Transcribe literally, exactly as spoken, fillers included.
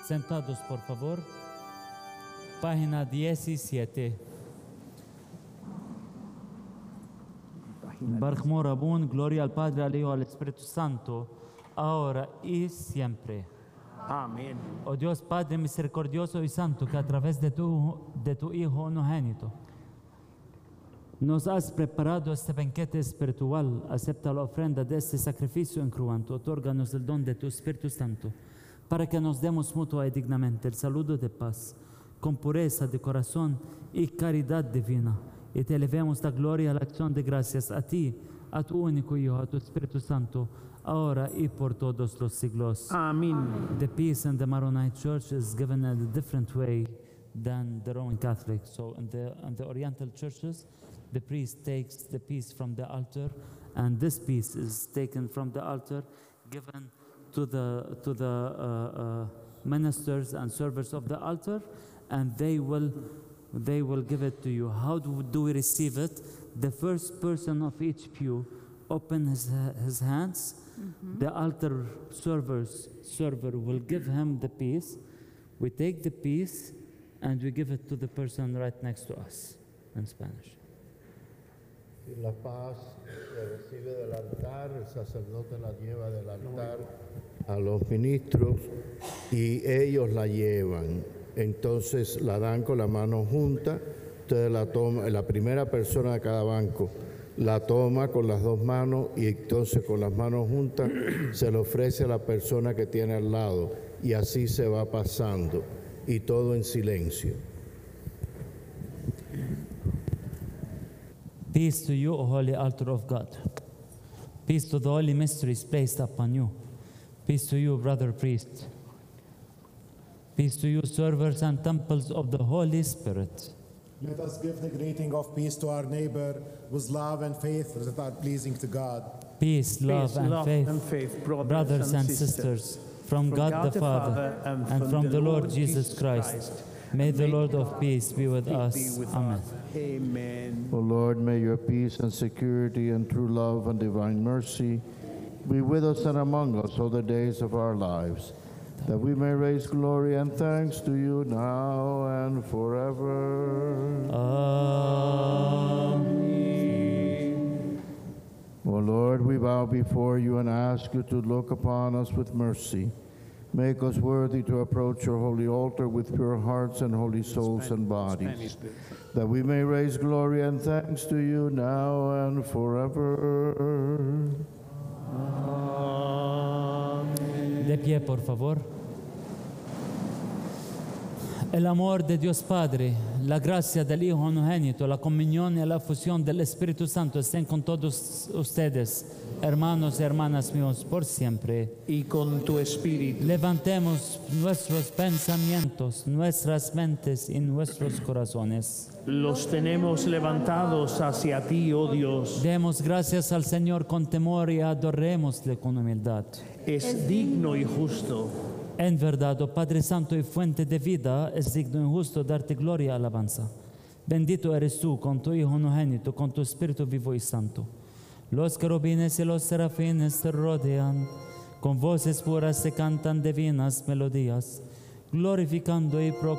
Sentados, por favor. Página diecisiete. Barjmor Abun, gloria al Padre, al Hijo, al Espíritu Santo, ahora y siempre. Amén. Oh Dios Padre misericordioso y santo, que a través de tu, de tu Hijo unigénito nos has preparado este banquete espiritual, acepta la ofrenda de este sacrificio incruento, otórganos el don de tu Espíritu Santo, para que nos demos mutua y dignamente el saludo de paz, con pureza de corazón y caridad divina, y te elevemos la gloria y la acción de gracias a ti, a tu único Hijo, a tu Espíritu Santo, ahora y por todos los siglos. Amén. The peace in the Maronite Church is given in a different way than the Roman Catholic. So in the, in the Oriental churches, the priest takes the peace from the altar, and this peace is taken from the altar, given to the, to the uh, uh, ministers and servers of the altar, and they will, they will give it to you. How do, do we receive it? The first person of each pew open his, his hands. Mm-hmm. The altar servers, server will give him the peace. We take the peace and we give it to the person right next to us in Spanish. Y la paz se recibe del altar, el sacerdote la lleva del altar a los ministros y ellos la llevan. Entonces la dan con la mano junta, entonces la toma, la primera persona de cada banco la toma con las dos manos y entonces con las manos juntas se le ofrece a la persona que tiene al lado y así se va pasando y todo en silencio. Peace to you, O holy altar of God. Peace to the holy mysteries placed upon you. Peace to you, brother priest. Peace to you, servers and temples of the Holy Spirit. Let us give the greeting of peace to our neighbor with love and faith that are pleasing to God. Peace, love, Peace, and, love faith, and faith, brothers, brothers and, and sisters, sisters, from, from God, God the Father, and, and from the Lord Jesus Christ. Christ. May the Lord of peace be with us. Be with Amen. us. Amen. O Lord, may your peace and security and true love and divine mercy be with us and among us all the days of our lives, that we may raise glory and thanks to you now and forever. Amen. O Lord, we bow before you and ask you to look upon us with mercy. Make us worthy to approach your holy altar with pure hearts and holy souls and bodies, that we may raise glory and thanks to you now and forever. De pie, por favor. El amor de Dios Padre, la gracia del Hijo unigénito, la comunión y la fusión del Espíritu Santo estén con todos ustedes, hermanos y hermanas míos, por siempre. Y con tu espíritu. Levantemos nuestros pensamientos, nuestras mentes y nuestros corazones. Los tenemos levantados hacia ti, oh Dios. Demos gracias al Señor con temor y adorémosle con humildad. Es digno y justo. En verdad, oh Padre Santo y fuente de vida, es digno y justo darte gloria y alabanza. Bendito eres tú con tu Hijo unigénito, con tu Espíritu vivo y santo. Los querubines y los serafines te rodean, con voces puras se cantan divinas melodías, glorificando y proclamando